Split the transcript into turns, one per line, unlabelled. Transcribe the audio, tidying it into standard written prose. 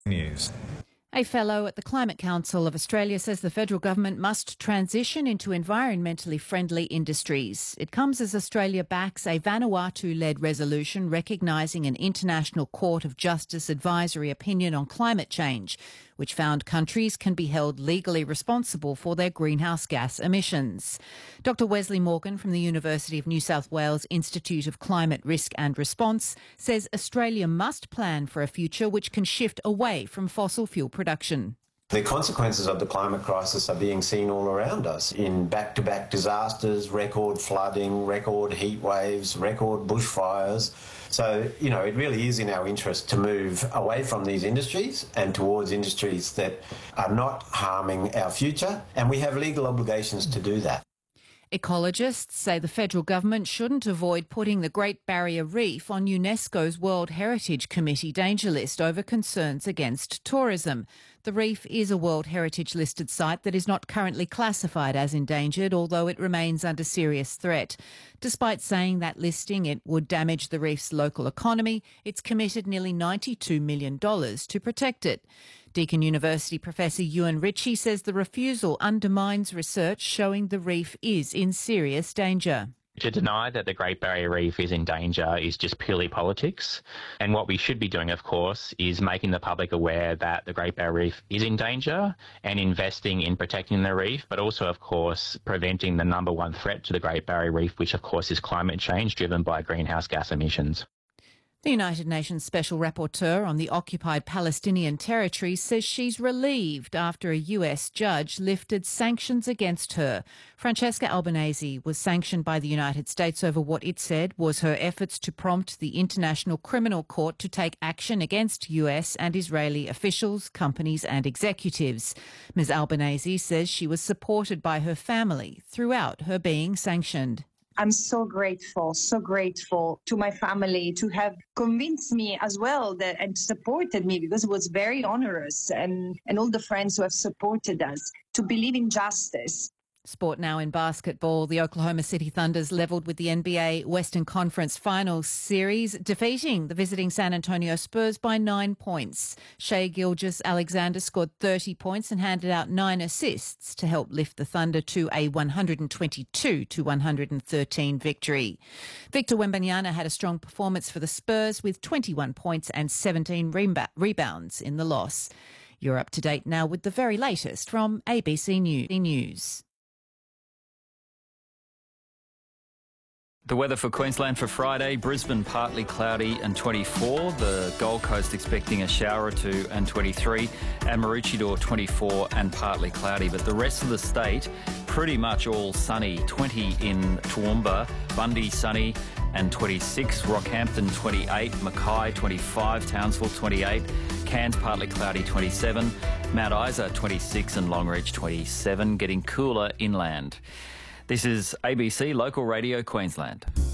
News.
A fellow at the Climate Council of Australia says the federal government must transition into environmentally friendly industries. It comes as Australia backs a Vanuatu-led resolution recognising an International Court of Justice advisory opinion on climate change, which found countries can be held legally responsible for their greenhouse gas emissions. Dr Wesley Morgan from the University of New South Wales Institute of Climate Risk and Response says Australia must plan for a future which can shift away from fossil fuel production.
The consequences of the climate crisis are being seen all around us in back-to-back disasters, record flooding, record heat waves, record bushfires. So, it really is in our interest to move away from these industries and towards industries that are not harming our future, and we have legal obligations to do that.
Ecologists say the federal government shouldn't avoid putting the Great Barrier Reef on UNESCO's World Heritage Committee danger list over concerns against tourism. The reef is a World Heritage listed site that is not currently classified as endangered, although it remains under serious threat. Despite saying that listing it would damage the reef's local economy, it's committed nearly $92 million to protect it. Deakin University Professor Ewan Ritchie says the refusal undermines research showing the reef is in serious danger.
To deny that the Great Barrier Reef is in danger is just purely politics. And what we should be doing, of course, is making the public aware that the Great Barrier Reef is in danger and investing in protecting the reef, but also, of course, preventing the number one threat to the Great Barrier Reef, which, of course, is climate change driven by greenhouse gas emissions.
The United Nations Special Rapporteur on the occupied Palestinian territories says she's relieved after a US judge lifted sanctions against her. Francesca Albanese was sanctioned by the United States over what it said was her efforts to prompt the International Criminal Court to take action against US and Israeli officials, companies and executives. Ms Albanese says she was supported by her family throughout her being sanctioned.
I'm so grateful to my family to have convinced me as well and supported me, because it was very onerous, and all the friends who have supported us to believe in justice.
Sport now in basketball. The Oklahoma City Thunders levelled with the NBA Western Conference Finals Series, defeating the visiting San Antonio Spurs by 9 points. Shai Gilgeous-Alexander scored 30 points and handed out 9 assists to help lift the Thunder to a 122-113 victory. Victor Wembanyama had a strong performance for the Spurs with 21 points and 17 rebounds in the loss. You're up to date now with the very latest from ABC News.
The weather for Queensland for Friday: Brisbane partly cloudy and 24, the Gold Coast expecting a shower or two and 23, and Maroochydore 24 and partly cloudy. But the rest of the state pretty much all sunny. 20 in Toowoomba, Bundy sunny and 26, Rockhampton 28, Mackay 25, Townsville 28, Cairns partly cloudy 27, Mount Isa 26 and Longreach 27, getting cooler inland. This is ABC Local Radio Queensland.